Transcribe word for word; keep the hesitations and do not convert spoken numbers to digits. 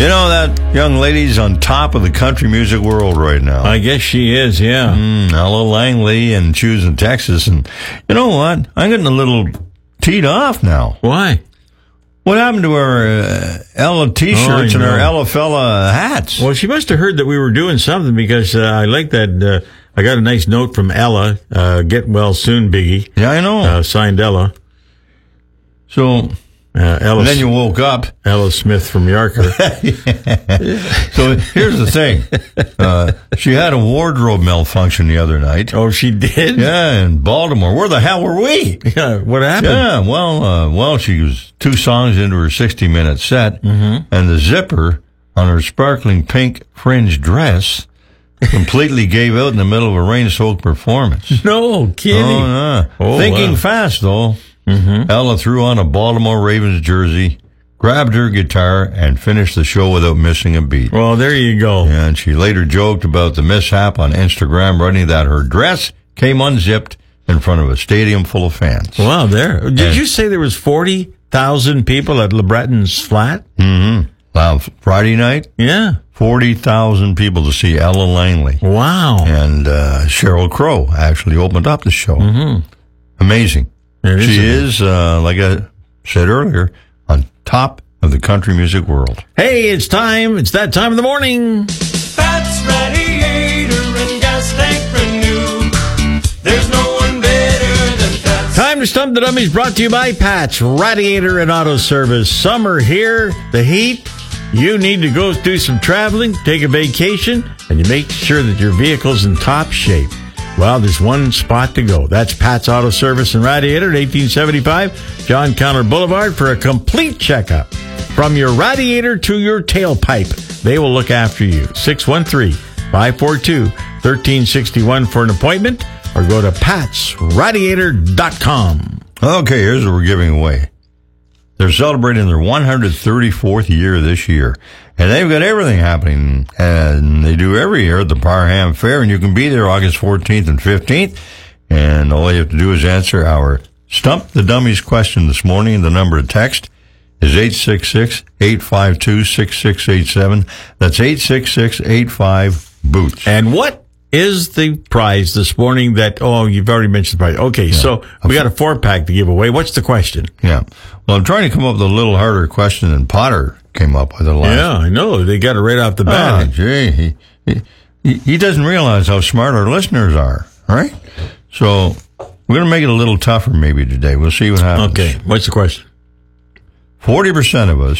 You know, that young lady's on top of the country music world right now. I guess she is, yeah. Mm, Ella Langley and Choosing Texas. And you know what? I'm getting a little teed off now. Why? What happened to our uh, Ella T-shirts oh, and our Ella Fella hats? Well, she must have heard that we were doing something because uh, I like that. Uh, I got a nice note from Ella. Uh, get well soon, Biggie. Yeah, I know. Uh, signed Ella. So... Uh, Ella, and then you woke up. Ella Smith from Yarker. So here's the thing. Uh, she had a wardrobe malfunction the other night. Oh, she did? Yeah, in Baltimore. Where the hell were we? Yeah, what happened? Yeah, well, uh, well, she was two songs into her sixty-minute set, mm-hmm. and the zipper on her sparkling pink fringe dress completely gave out in the middle of a rain-soaked performance. No kidding. Oh, yeah. Oh, Thinking wow. fast, though. Mm-hmm. Ella threw on a Baltimore Ravens jersey, grabbed her guitar, and finished the show without missing a beat. Well, there you go. And she later joked about the mishap on Instagram, writing that her dress came unzipped in front of a stadium full of fans. Wow, there. Did and, you say there was forty thousand people at LeBreton's flat? Mm-hmm. Wow, Friday night? Yeah. forty thousand people to see Ella Langley. Wow. And uh, Sheryl Crow actually opened up the show. Mm-hmm. Amazing. It she is, is, uh, like I said earlier, on top of the country music world. Hey, it's time. It's that time of the morning. Pat's Radiator and Gas Tank Renew. There's no one better than Pat's. Time to Stump the Dummies, brought to you by Pat's Radiator and Auto Service. Summer here, the heat. You need to go do some traveling, take a vacation, and you make sure that your vehicle's in top shape. Well, there's one spot to go. That's Pat's Auto Service and Radiator at eighteen seventy-five John Connor Boulevard for a complete checkup. From your radiator to your tailpipe, they will look after you. six one three, five four two, one three six one for an appointment or go to pats radiator dot com. Okay, here's what we're giving away. They're celebrating their one hundred thirty-fourth year this year. And they've got everything happening. And they do every year at the Parham Fair. And you can be there August fourteenth and fifteenth. And all you have to do is answer our Stump the Dummies question this morning. The number to text is eight six six, eight five two, six six eight seven. That's eight six six, eight five, boots. And what is the prize this morning that, oh, you've already mentioned the prize. Okay, yeah. So we got a four-pack to give away. What's the question? Yeah. Well, I'm trying to come up with a little harder question than Potter came up with the last. Yeah, I know. They got it right off the bat. Oh, gee. He, he, he doesn't realize how smart our listeners are, all right? So we're going to make it a little tougher maybe today. We'll see what happens. Okay, what's the question? forty percent of us